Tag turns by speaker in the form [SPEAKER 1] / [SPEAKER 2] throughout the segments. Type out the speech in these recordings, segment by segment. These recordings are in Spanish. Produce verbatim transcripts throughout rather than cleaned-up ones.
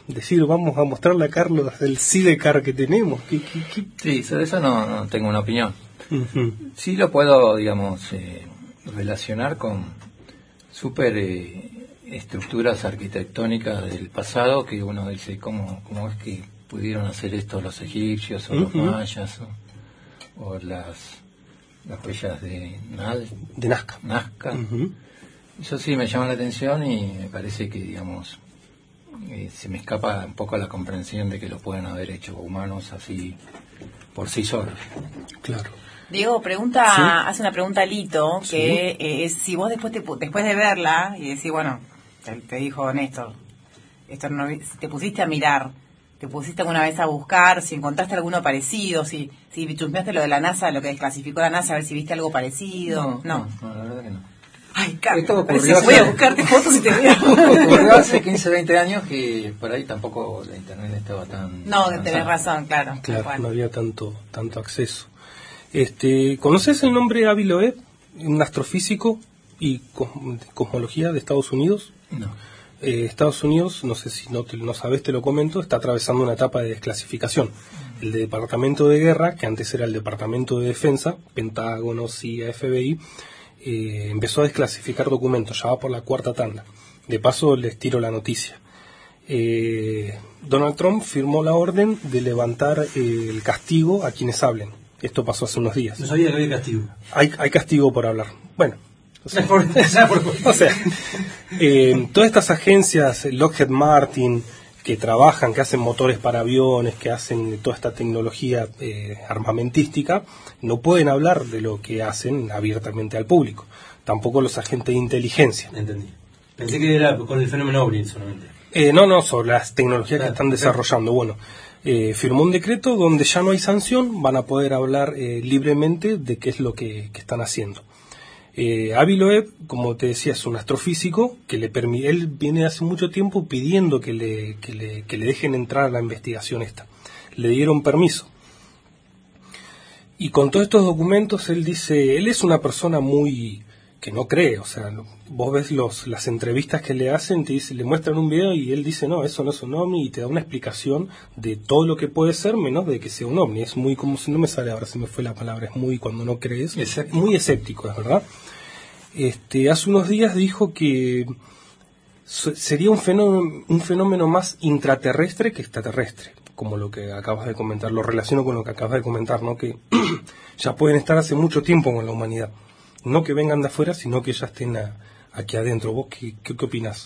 [SPEAKER 1] decir, vamos a mostrarle a Carlos el sidecar que tenemos. ¿Qué, qué, qué?
[SPEAKER 2] Sí, sobre eso no, no tengo una opinión.
[SPEAKER 1] Uh-huh.
[SPEAKER 2] Sí lo puedo, digamos, eh, relacionar con super eh, estructuras arquitectónicas del pasado, que uno dice, ¿cómo, cómo es que pudieron hacer esto los egipcios o uh-huh. los mayas o, o las las huellas de Nal,
[SPEAKER 1] de Nazca?
[SPEAKER 2] Nazca.
[SPEAKER 1] Uh-huh.
[SPEAKER 2] Eso sí me llama la atención y me parece que, digamos, eh, se me escapa un poco la comprensión de que lo pueden haber hecho humanos así por sí solos.
[SPEAKER 1] Claro.
[SPEAKER 3] Diego, pregunta, ¿sí? Hace una pregunta a Lito, que ¿sí? eh, es si vos después te, después de verla y decir, bueno, te, te dijo Néstor, esto no, te pusiste a mirar, te pusiste alguna vez a buscar, si encontraste alguno parecido, si si chusmeaste lo de la NASA, lo que desclasificó la NASA, a ver si viste algo parecido.
[SPEAKER 2] No, no, no, no la verdad que no.
[SPEAKER 3] Ay, Carlos,
[SPEAKER 2] esto ocurrió hace,
[SPEAKER 3] voy a buscarte fotos y te veo.
[SPEAKER 2] Ocurrió hace quince, veinte años que por ahí tampoco la internet estaba tan...
[SPEAKER 3] No, tenés razón, claro.
[SPEAKER 1] Claro, bueno. No había tanto tanto acceso. Este, ¿conoces el nombre Avi Loeb, un astrofísico y cos- cosmología de Estados Unidos?
[SPEAKER 2] No.
[SPEAKER 1] Eh, Estados Unidos, no sé si no, te, no sabes, te lo comento, está atravesando una etapa de desclasificación. El de Departamento de Guerra, que antes era el Departamento de Defensa, Pentágono, C I A, F B I, eh, empezó a desclasificar documentos, ya va por la cuarta tanda. De paso les tiro la noticia. Eh, Donald Trump firmó la orden de levantar eh, el castigo a quienes hablen. Esto pasó hace unos días.
[SPEAKER 4] No sabía que había castigo.
[SPEAKER 1] Hay, hay castigo por hablar. Bueno. O sea, o sea eh, todas estas agencias, Lockheed Martin, que trabajan, que hacen motores para aviones, que hacen toda esta tecnología eh, armamentística, no pueden hablar de lo que hacen abiertamente al público. Tampoco los agentes de inteligencia.
[SPEAKER 4] Entendí. Pensé que era con el fenómeno OVNI solamente.
[SPEAKER 1] Eh, no, no, sobre las tecnologías claro, que están desarrollando.
[SPEAKER 4] Claro.
[SPEAKER 1] Bueno, eh, firmó un decreto donde ya no hay sanción, van a poder hablar eh, libremente de qué es lo que, que están haciendo. Eh, Avi Loeb, como te decía, es un astrofísico que le permite, él viene hace mucho tiempo pidiendo que le, que le, que le dejen entrar a la investigación esta. Le dieron permiso. Y con todos estos documentos él dice, él es una persona muy que no cree, o sea, vos ves los, las entrevistas que le hacen, te dice, le muestran un video y él dice, no, eso no es un ovni, y te da una explicación de todo lo que puede ser, menos de que sea un ovni. Es muy, como si no me sale ahora, se me fue la palabra, es muy cuando no crees,
[SPEAKER 2] escéptico.
[SPEAKER 1] Muy escéptico, es verdad. Este, hace unos días dijo que sería un fenómeno, un fenómeno más intraterrestre que extraterrestre, como lo que acabas de comentar, lo relaciono con lo que acabas de comentar, ¿no? Que ya pueden estar hace mucho tiempo con la humanidad. No que vengan de afuera, sino que ya estén a, aquí adentro. ¿Vos qué, qué, qué opinás?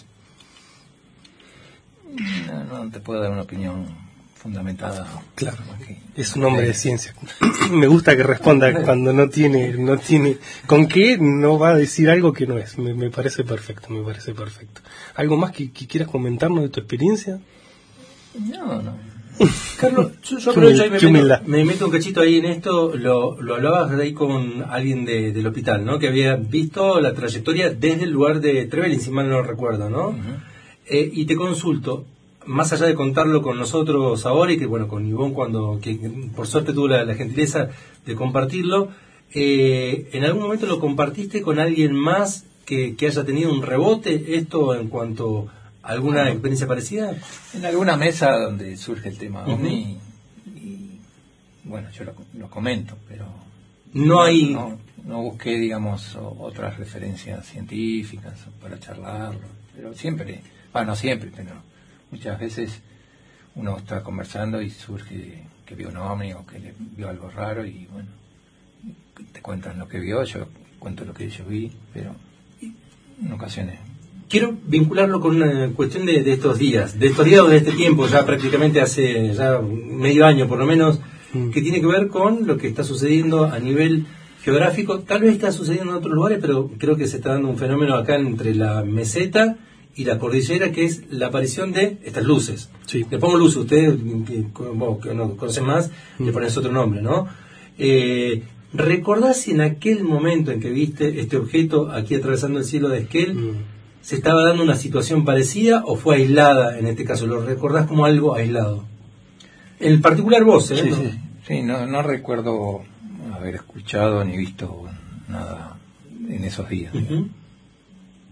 [SPEAKER 2] No, no te puedo dar una opinión fundamentada.
[SPEAKER 1] Claro, es un hombre de ciencia. Me gusta que responda cuando no tiene, no tiene, con qué no va a decir algo que no es. Me, me parece perfecto, me parece perfecto. ¿Algo más que, que quieras comentarnos de tu experiencia?
[SPEAKER 2] No, no.
[SPEAKER 4] Carlos, yo, yo aprovecho y me meto, me meto un cachito ahí en esto. Lo, lo hablabas de ahí con alguien de, del hospital, ¿no? Que había visto la trayectoria desde el lugar de Trevelin, si mal no recuerdo, ¿no? Uh-huh. Eh, y te consulto, más allá de contarlo con nosotros ahora y que, bueno, con Ivonne cuando, que, que por suerte tuvo la, la gentileza de compartirlo, eh, ¿en algún momento lo compartiste con alguien más que, que haya tenido un rebote esto en cuanto a alguna uh-huh. experiencia parecida?
[SPEAKER 2] En alguna mesa donde surge el tema OVNI, uh-huh. y bueno, yo lo, lo comento, pero
[SPEAKER 4] no hay...
[SPEAKER 2] No, no busqué, digamos, o, otras referencias científicas para charlarlo, pero siempre, bueno, no siempre, pero muchas veces uno está conversando y surge que vio un ovni o que vio algo raro y bueno, te cuentan lo que vio, yo cuento lo que yo vi, pero en ocasiones...
[SPEAKER 4] Quiero vincularlo con una cuestión de, de estos días, de estos días o de este tiempo, ya prácticamente hace ya medio año por lo menos, mm. que tiene que ver con lo que está sucediendo a nivel geográfico. Tal vez está sucediendo en otros lugares, pero creo que se está dando un fenómeno acá entre la meseta y la cordillera, que es la aparición de estas luces.
[SPEAKER 1] Sí.
[SPEAKER 4] Le pongo luces, ustedes que, bueno, que no conocen más, mm. le pones otro nombre, ¿no? Eh, ¿Recordás si en aquel momento en que viste este objeto aquí atravesando el cielo de Esquel, mm. se estaba dando una situación parecida o fue aislada en este caso? ¿Lo recordás como algo aislado? En particular vos, ¿eh?
[SPEAKER 2] Sí,
[SPEAKER 4] ¿no?
[SPEAKER 2] sí, sí no, no recuerdo haber escuchado ni visto nada en esos días.
[SPEAKER 4] Uh-huh.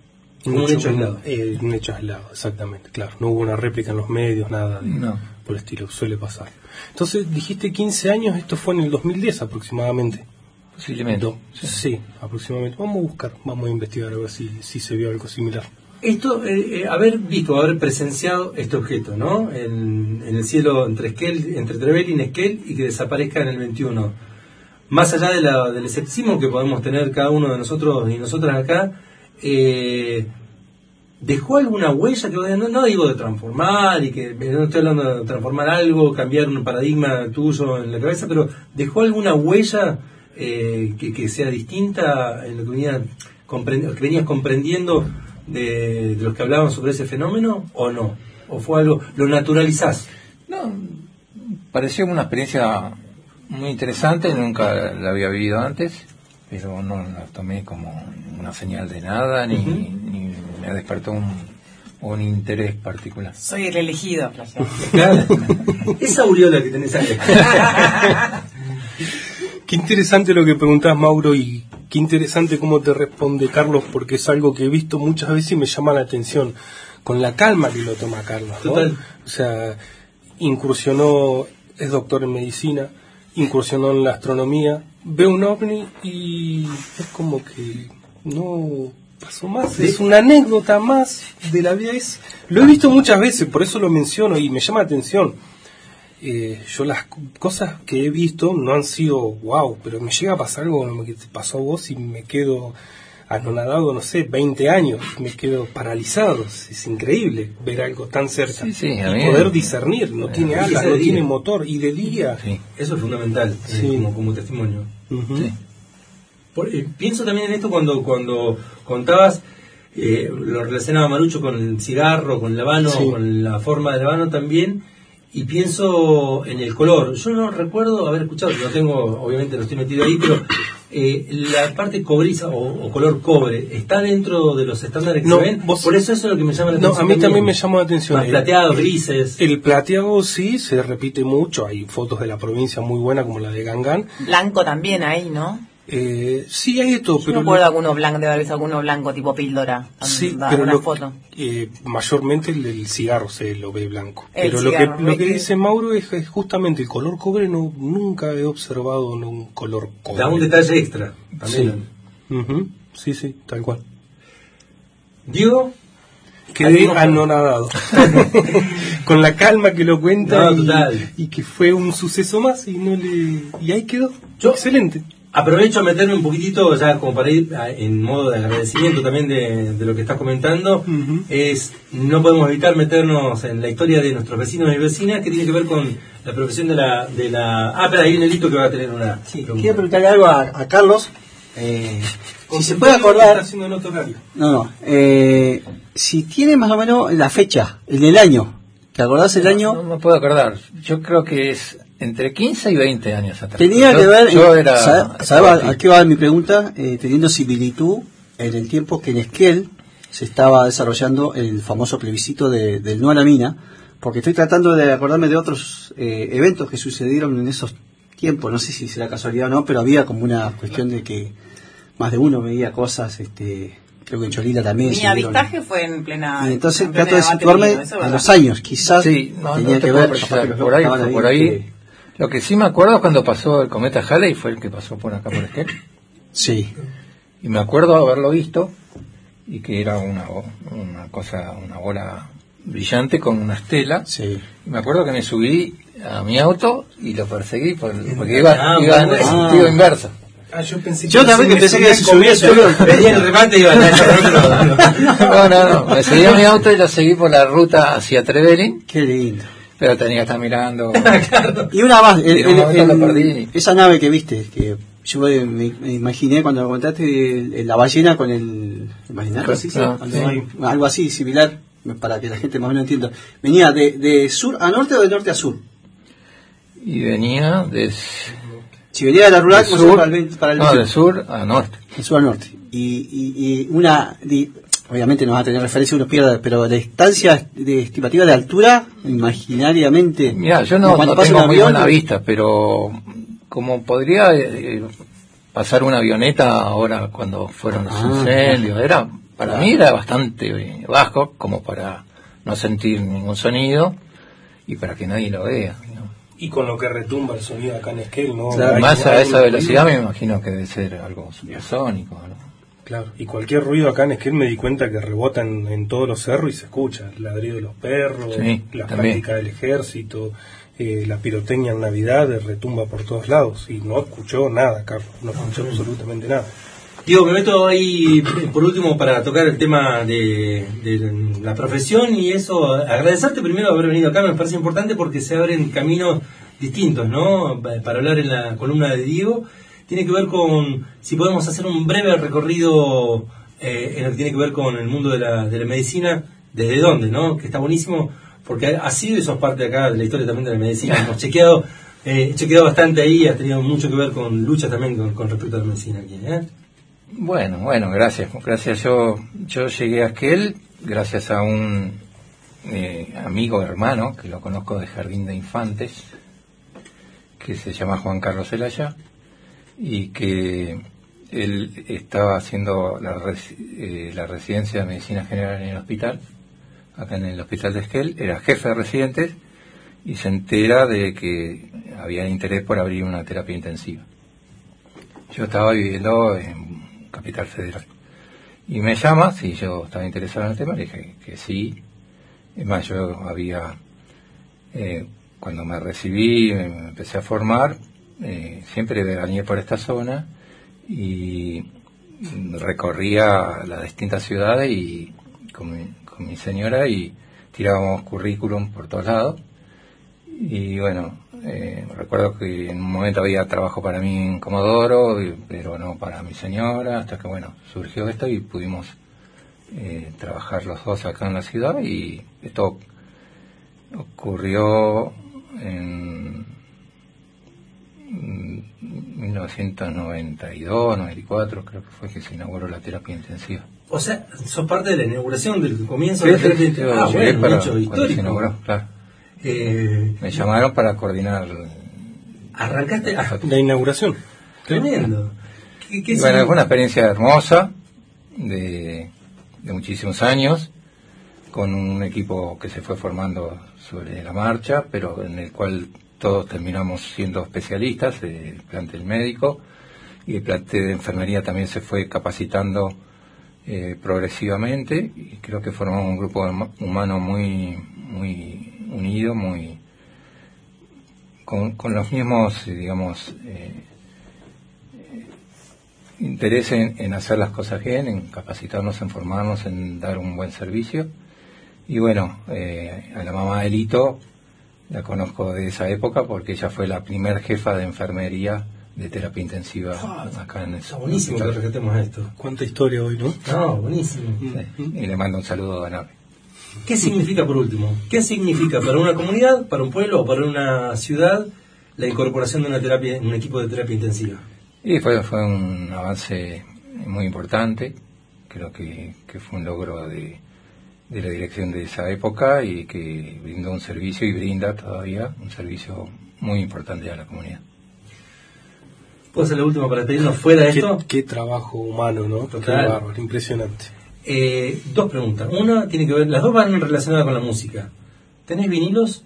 [SPEAKER 1] Un,
[SPEAKER 4] un
[SPEAKER 1] hecho,
[SPEAKER 4] hecho aislado.
[SPEAKER 1] Eh, un hecho aislado, exactamente, claro. No hubo una réplica en los medios, nada de,
[SPEAKER 2] No.
[SPEAKER 1] por el estilo, suele pasar. Entonces, dijiste quince años, esto fue en el dos mil diez aproximadamente.
[SPEAKER 2] Posiblemente.
[SPEAKER 1] Do, sí. sí, aproximadamente. Vamos a buscar, vamos a investigar a ver si, si se vio algo similar.
[SPEAKER 4] Esto, eh, eh, haber visto, haber presenciado este objeto, ¿no? En, en el cielo entre Esquel, entre Trevelin, Esquel, y que desaparezca en el veintiuno. Más allá de la, del escepticismo que podemos tener cada uno de nosotros y nosotras acá, eh, ¿dejó alguna huella? Que no, no digo de transformar, y que no estoy hablando de transformar algo, cambiar un paradigma tuyo en la cabeza, pero ¿dejó alguna huella eh, que, que sea distinta en lo que, venía, comprend- que venías comprendiendo de, de los que hablaban sobre ese fenómeno, o no? ¿O fue algo, lo naturalizás?
[SPEAKER 2] No, pareció una experiencia muy interesante, nunca la había vivido antes, pero no la tomé como una señal de nada, ni, uh-huh. ni me despertó un, un interés particular.
[SPEAKER 3] Soy el elegido,
[SPEAKER 4] claro. Esa aureola que tenés ahí.
[SPEAKER 1] Qué interesante lo que preguntás, Mauro, y qué interesante cómo te responde Carlos, porque es algo que he visto muchas veces y me llama la atención, con la calma que lo toma Carlos, ¿no?
[SPEAKER 4] Total.
[SPEAKER 1] O sea, incursionó, es doctor en medicina, incursionó en la astronomía, ve un ovni y es como que no pasó más, ¿sí? Es una anécdota más de la vida. Es, lo he visto muchas veces, por eso lo menciono y me llama la atención. Eh, yo las cosas que he visto no han sido wow, pero me llega a pasar algo que te pasó a vos y me quedo anonadado, no sé, veinte años, me quedo paralizado. Es increíble ver algo tan cerca,
[SPEAKER 2] sí, sí,
[SPEAKER 1] y poder discernir. No tiene alas, no tiene motor, y de día.
[SPEAKER 4] Sí, eso es fundamental, sí. eh, como, como testimonio.
[SPEAKER 1] Uh-huh.
[SPEAKER 2] Sí.
[SPEAKER 4] Por, eh, pienso también en esto cuando cuando contabas, eh, lo relacionaba Marucho con el cigarro, con el habano, sí. con la forma del habano también. Y pienso en el color. Yo no recuerdo haber escuchado, no tengo, obviamente no estoy metido ahí, pero eh, la parte cobriza o, o color cobre, ¿está dentro de los estándares que
[SPEAKER 1] no,
[SPEAKER 4] se ven?
[SPEAKER 1] Vos,
[SPEAKER 4] Por eso eso es lo que me llama la
[SPEAKER 1] no,
[SPEAKER 4] atención.
[SPEAKER 1] A mí también, también me
[SPEAKER 4] llama
[SPEAKER 1] llamó la atención.
[SPEAKER 4] Más plateados, grises.
[SPEAKER 1] El plateado sí, se repite mucho. Hay fotos de la provincia muy buenas, como la de Gangán.
[SPEAKER 3] Blanco también ahí, ¿no?
[SPEAKER 1] Eh, sí, hay esto,
[SPEAKER 3] Yo
[SPEAKER 1] pero...
[SPEAKER 3] no recuerdo alguno blanco, debe haber visto alguno blanco tipo píldora.
[SPEAKER 1] Sí,
[SPEAKER 3] da,
[SPEAKER 1] pero
[SPEAKER 3] una
[SPEAKER 1] lo,
[SPEAKER 3] foto.
[SPEAKER 1] Eh, mayormente el, el cigarro se lo ve blanco.
[SPEAKER 3] El
[SPEAKER 1] pero
[SPEAKER 3] cigarro,
[SPEAKER 1] lo que, lo que dice Mauro es, es justamente el color cobre. No, nunca he observado un color cobre.
[SPEAKER 4] Da un detalle extra. También.
[SPEAKER 1] Sí, uh-huh. sí, sí, tal cual.
[SPEAKER 4] Diego,
[SPEAKER 1] quedé anonadado con la calma que lo cuenta,
[SPEAKER 4] no,
[SPEAKER 1] y, y que fue un suceso más y no le y ahí quedó.
[SPEAKER 4] Yo,
[SPEAKER 1] excelente.
[SPEAKER 4] Aprovecho a meterme un poquitito, ya como para ir a, en modo de agradecimiento también de, de lo que estás comentando. Uh-huh. Es no podemos evitar meternos en la historia de nuestros vecinos y vecinas, que tiene que ver con la profesión de la... de la ah, espera, hay un Elito que va a tener una...
[SPEAKER 5] Sí, quiero preguntarle algo a, a Carlos. Eh, si se puede acordar...
[SPEAKER 1] Haciendo no,
[SPEAKER 5] no, eh, si tiene más o menos la fecha, el del año. ¿Te acordás el
[SPEAKER 2] no,
[SPEAKER 5] año?
[SPEAKER 2] No me puedo acordar. Yo creo que es... entre quince y veinte años atrás.
[SPEAKER 5] Tenía
[SPEAKER 2] yo,
[SPEAKER 5] que ver,
[SPEAKER 2] yo era,
[SPEAKER 5] ¿sabe, sabe a qué va mi pregunta? Eh, teniendo similitud en el tiempo que en Esquel se estaba desarrollando el famoso plebiscito de, del no a la mina, porque estoy tratando de acordarme de otros eh, eventos que sucedieron en esos tiempos, no sé si será casualidad o no, pero había como una cuestión de que más de uno veía cosas, este creo que en Cholila también.
[SPEAKER 3] Mi avistaje fue en plena...
[SPEAKER 5] Y entonces
[SPEAKER 3] en plena
[SPEAKER 5] trato de situarme en los años, quizás
[SPEAKER 2] sí, no,
[SPEAKER 5] tenía
[SPEAKER 2] no
[SPEAKER 5] que ver...
[SPEAKER 2] Precisar, por ahí, ahí, por ahí que... Lo que sí me acuerdo es cuando pasó el cometa Halley, fue el que pasó por acá por Esquel.
[SPEAKER 5] Sí.
[SPEAKER 2] Y me acuerdo haberlo visto, y que era una, una cosa, una bola brillante con una estela.
[SPEAKER 5] Sí.
[SPEAKER 2] Y me acuerdo que me subí a mi auto y lo perseguí por, porque iba, ah, iba en el ah. sentido inverso.
[SPEAKER 1] Ah, yo pensé
[SPEAKER 5] yo
[SPEAKER 1] que
[SPEAKER 5] también que pensé que se subía solo,
[SPEAKER 4] venía el remate y iba a
[SPEAKER 2] no, no, no, me seguí a mi auto y lo seguí por la ruta hacia Trevelin.
[SPEAKER 5] Qué lindo.
[SPEAKER 2] Pero tenía que estar mirando.
[SPEAKER 5] Claro. Y una más, el, el, el,
[SPEAKER 2] lo perdí.
[SPEAKER 5] Esa nave que viste, que yo me, me imaginé cuando lo contaste, la ballena con el... ¿Imaginar?
[SPEAKER 2] Pues,
[SPEAKER 5] ¿Sí,
[SPEAKER 2] no,
[SPEAKER 5] sí?
[SPEAKER 2] sí.
[SPEAKER 5] Algo así, similar, para que la gente más o menos entienda. ¿Venía de, de sur a norte o de norte a sur?
[SPEAKER 2] Y venía de...
[SPEAKER 5] Si venía de la rural,
[SPEAKER 2] de sur, para el,
[SPEAKER 5] para el
[SPEAKER 2] no, de sur a norte.
[SPEAKER 5] De sur a norte. Y, y, y una... Di, obviamente no va a tener referencia unos pierdas, pero la distancia de estimativa de altura, imaginariamente...
[SPEAKER 2] Mira, yo no, no tengo muy buena vista, pero como podría eh, pasar una avioneta ahora cuando fueron los ah, incendios, era Para mí era bastante bajo, como para no sentir ningún sonido y para que nadie lo vea, ¿no?
[SPEAKER 1] Y con lo que retumba el sonido acá en Esquel, ¿no?
[SPEAKER 2] Claro, más a esa velocidad me imagino que debe ser algo supersónico, ¿no?
[SPEAKER 1] Claro, y cualquier ruido acá en Esquel me di cuenta que rebota en, en todos los cerros y se escucha. El ladrido de los perros,
[SPEAKER 2] sí,
[SPEAKER 1] la
[SPEAKER 2] también.
[SPEAKER 1] práctica del ejército, eh, la pirotecnia en Navidad retumba por todos lados. Y no escuchó nada, Carlos, no escuchó absolutamente nada.
[SPEAKER 4] Digo, me meto ahí por último para tocar el tema de, de la profesión y eso, agradecerte primero haber venido acá, me parece importante porque se abren caminos distintos, ¿no? Para hablar en la columna de Diego, tiene que ver con si podemos hacer un breve recorrido eh, en lo que tiene que ver con el mundo de la, de la medicina, desde dónde, ¿no? Que está buenísimo, porque has sido y sos parte acá de la historia también de la medicina, hemos chequeado, eh, chequeado bastante ahí, has tenido mucho que ver con luchas también con, con respecto a la medicina aquí, ¿eh?
[SPEAKER 2] Bueno, bueno, gracias. Gracias. Yo yo llegué a Esquel gracias a un eh, amigo, hermano, que lo conozco de Jardín de Infantes, que se llama Juan Carlos Zelaya, y que él estaba haciendo la, res, eh, la residencia de Medicina General en el hospital, acá en el hospital de Esquel, era jefe de residentes, y se entera de que había interés por abrir una terapia intensiva. Yo estaba viviendo en Capital Federal. Y me llama, si yo estaba interesado en el tema, le dije que sí. Es más, yo había, eh, cuando me recibí, me empecé a formar, eh, siempre venía por esta zona y recorría las distintas ciudades y con mi, con mi señora y tirábamos currículum por todos lados. Y bueno, eh, recuerdo que en un momento había trabajo para mí en Comodoro, pero no para mi señora, hasta que bueno, surgió esto y pudimos eh, trabajar los dos acá en la ciudad, y esto ocurrió en mil novecientos noventa y dos, noventa y cuatro, creo que fue que se inauguró la terapia intensiva.
[SPEAKER 4] O sea, sos parte de la inauguración del comienzo
[SPEAKER 2] Sí,
[SPEAKER 4] de la
[SPEAKER 2] sí,
[SPEAKER 4] terapia
[SPEAKER 2] sí,
[SPEAKER 4] intensiva.
[SPEAKER 2] yo
[SPEAKER 4] Ah,
[SPEAKER 2] llegué
[SPEAKER 4] bueno,
[SPEAKER 2] para
[SPEAKER 4] un hecho
[SPEAKER 2] cuando se
[SPEAKER 4] histórico.
[SPEAKER 2] inauguró, claro.
[SPEAKER 4] Eh,
[SPEAKER 2] Me llamaron para coordinar
[SPEAKER 4] arrancaste ah,
[SPEAKER 1] La inauguración.
[SPEAKER 4] tremendo. ¿Qué, qué
[SPEAKER 2] Y bueno,
[SPEAKER 4] sí?
[SPEAKER 2] fue una experiencia hermosa de, de muchísimos años, con un equipo que se fue formando sobre la marcha, pero en el cual todos terminamos siendo especialistas, el plantel médico, y el plantel de enfermería también se fue capacitando eh, progresivamente, y creo que formamos un grupo humano muy muy unido, muy con, con los mismos, digamos, eh, interés en, en hacer las cosas bien, en capacitarnos, en formarnos, en dar un buen servicio. Y bueno, eh, a la mamá de Lito la conozco de esa época porque ella fue la primer jefa de enfermería de terapia intensiva
[SPEAKER 4] Ah,
[SPEAKER 2] acá en el
[SPEAKER 4] está buenísimo que rescatemos esto.
[SPEAKER 1] Cuánta historia hoy, ¿no?
[SPEAKER 4] No, buenísimo.
[SPEAKER 2] Sí, y le mando un saludo a Nave.
[SPEAKER 4] ¿Qué significa, por último, qué significa para una comunidad, para un pueblo o para una ciudad la incorporación de una terapia, un equipo de terapia intensiva?
[SPEAKER 2] Y fue, fue un avance muy importante, creo que, que fue un logro de, de la dirección de esa época, y que brindó un servicio y brinda todavía un servicio muy importante a la comunidad.
[SPEAKER 4] ¿Puedo hacer la última para despedirnos fuera de
[SPEAKER 1] Qué,
[SPEAKER 4] esto?
[SPEAKER 1] qué trabajo humano, ¿no?
[SPEAKER 4] Total.
[SPEAKER 1] Qué bárbaro, impresionante.
[SPEAKER 4] Eh, dos preguntas. Una tiene que ver, las dos van relacionadas con la música. ¿Tenés vinilos?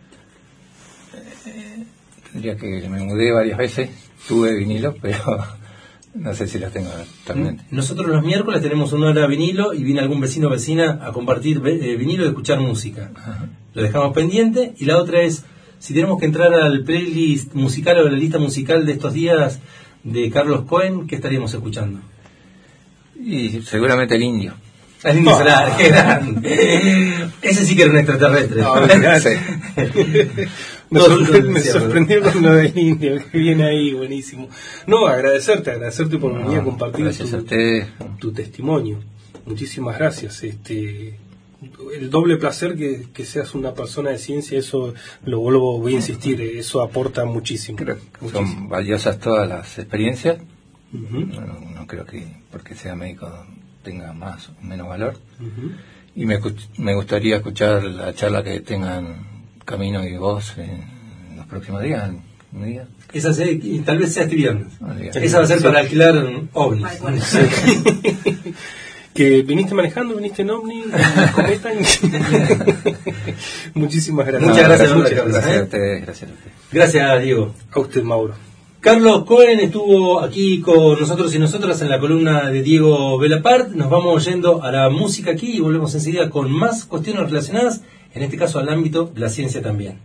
[SPEAKER 2] Tendría que, me mudé varias veces, tuve vinilo, pero no sé si los tengo actualmente.
[SPEAKER 4] Nosotros los miércoles tenemos una hora de vinilo y viene algún vecino o vecina a compartir eh, vinilo y escuchar música.
[SPEAKER 2] Ajá.
[SPEAKER 4] Lo dejamos pendiente. Y la otra es, si tenemos que entrar al playlist musical o a la lista musical de estos días de Carlos Cohen, ¿qué estaríamos escuchando?
[SPEAKER 2] Y seguramente el indio.
[SPEAKER 4] El Indio Solar, qué grande. Ese sí que era un extraterrestre.
[SPEAKER 1] No, me,
[SPEAKER 4] No,
[SPEAKER 1] sorpre-
[SPEAKER 4] no,
[SPEAKER 1] me
[SPEAKER 4] no,
[SPEAKER 1] sorprendió con lo del indio, que viene ahí, buenísimo. No, agradecerte, agradecerte por venir a compartir
[SPEAKER 2] Gracias
[SPEAKER 1] tu,
[SPEAKER 2] a ustedes.
[SPEAKER 1] tu testimonio. Muchísimas gracias. Este, el doble placer que, que seas una persona de ciencia, eso lo vuelvo, voy a insistir, eso aporta muchísimo.
[SPEAKER 2] Creo que
[SPEAKER 1] muchísimo.
[SPEAKER 2] son valiosas todas las experiencias.
[SPEAKER 1] Ujú,
[SPEAKER 2] No, no, no creo que porque sea médico tenga más o menos valor.
[SPEAKER 1] ujú.
[SPEAKER 2] Y me, escuch- me gustaría escuchar la charla que tengan Camino y vos en los próximos días. Un día.
[SPEAKER 4] Esa se- y tal vez sea este viernes.
[SPEAKER 2] Un día.
[SPEAKER 4] Esa va a ser para alquilar ovnis.
[SPEAKER 3] Ay, bueno.
[SPEAKER 1] Que viniste manejando, viniste en Omni, en Cometa. Muchísimas gracias.
[SPEAKER 4] Muchas gracias,
[SPEAKER 2] muchas
[SPEAKER 4] gracias,
[SPEAKER 2] gracias
[SPEAKER 4] ¿eh?
[SPEAKER 2] a ustedes, gracias a ustedes.
[SPEAKER 4] Gracias, Diego.
[SPEAKER 1] A usted, Mauro.
[SPEAKER 4] Carlos Cohen estuvo aquí con nosotros y nosotras en la columna de Diego Belapart. Nos vamos yendo a la música aquí y volvemos enseguida con más cuestiones relacionadas, en este caso al ámbito de la ciencia también.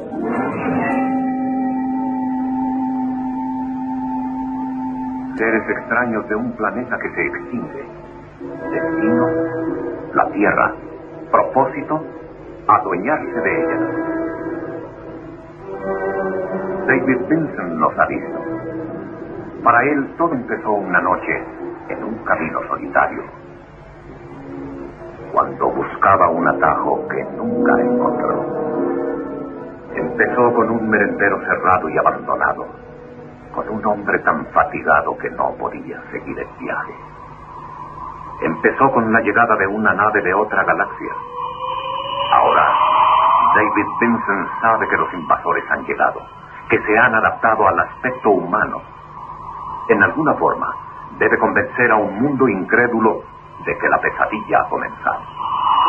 [SPEAKER 6] Seres extraños de un planeta que se extingue. Destino, la Tierra. Propósito, adueñarse de ella. David Benson nos ha visto. Para él todo empezó una noche en un camino solitario, cuando buscaba un atajo que nunca encontró. Empezó con un merendero cerrado y abandonado, con un hombre tan fatigado que no podía seguir el viaje. Empezó con la llegada de una nave de otra galaxia. Ahora, David Benson sabe que los invasores han llegado, que se han adaptado al aspecto humano. En alguna forma, debe convencer a un mundo incrédulo de que la pesadilla ha comenzado.